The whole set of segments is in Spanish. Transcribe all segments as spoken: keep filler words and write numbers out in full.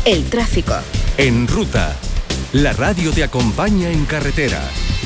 El tráfico. En Ruta, la radio te acompaña en carretera.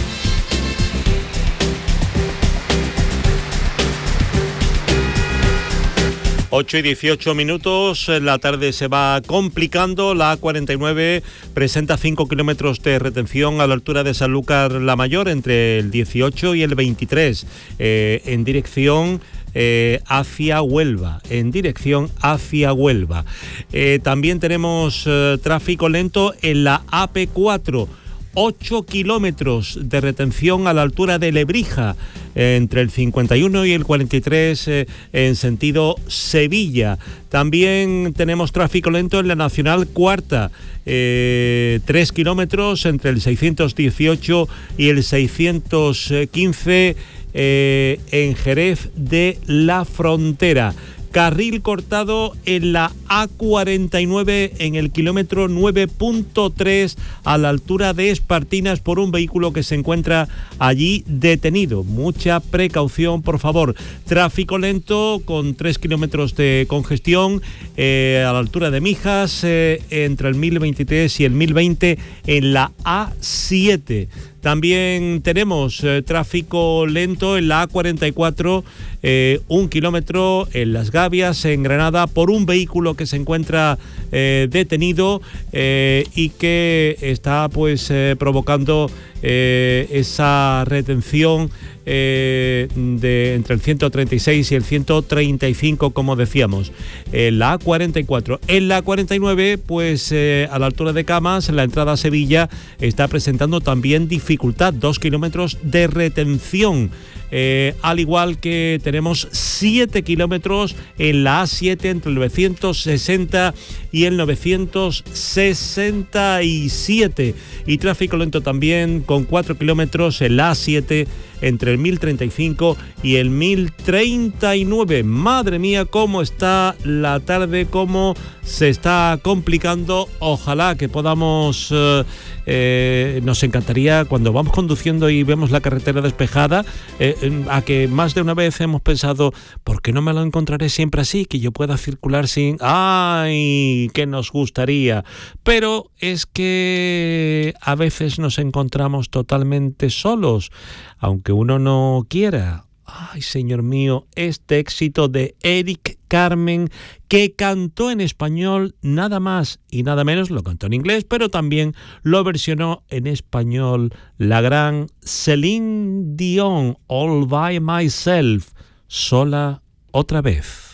ocho y dieciocho minutos, la tarde se va complicando, la A cuarenta y nueve presenta cinco kilómetros de retención a la altura de Sanlúcar la Mayor entre el dieciocho y el veintitrés, eh, en dirección eh, hacia Huelva, en dirección hacia Huelva. Eh, también tenemos eh, tráfico lento en la A P cuatro, ocho kilómetros de retención a la altura de Lebrija, eh, entre el cincuenta y uno y el cuarenta y tres, eh, en sentido Sevilla. También tenemos tráfico lento en la Nacional Cuarta, eh, tres kilómetros entre el seiscientos dieciocho y el seiscientos quince, eh, en Jerez de la Frontera. Carril cortado en la A cuarenta y nueve en el kilómetro nueve punto tres a la altura de Espartinas por un vehículo que se encuentra allí detenido. Mucha precaución, por favor. Tráfico lento con tres kilómetros de congestión eh, a la altura de Mijas, eh, entre el mil veintitrés y el mil veinte en la A siete. También tenemos eh, tráfico lento en la A cuarenta y cuatro, eh, un kilómetro en Las Gavias, en Granada, por un vehículo que se encuentra eh, detenido eh, y que está pues eh, provocando eh, esa retención eh, de entre el ciento treinta y seis y el ciento treinta y cinco, como decíamos. En la A cuarenta y cuatro. En la A cuarenta y nueve, pues eh, a la altura de Camas, en la entrada a Sevilla, está presentando también dificultad, dos kilómetros de retención. Eh, al igual que tenemos siete kilómetros en la A siete entre el novecientos sesenta y el novecientos sesenta y siete, y tráfico lento también con cuatro kilómetros en la A siete entre el mil treinta y cinco y el mil treinta y nueve. Madre mía, cómo está la tarde, cómo se está complicando. Ojalá que podamos, eh, eh, nos encantaría cuando vamos conduciendo y vemos la carretera despejada, eh, a que más de una vez hemos pensado, ¿por qué no me lo encontraré siempre así? Que yo pueda circular sin... ¡Ay! Que nos gustaría. Pero es que a veces nos encontramos totalmente solos, aunque uno no quiera. Ay, señor mío, este éxito de Eric Carmen, que cantó en español nada más y nada menos, lo cantó en inglés, pero también lo versionó en español la gran Celine Dion, All by Myself, sola otra vez.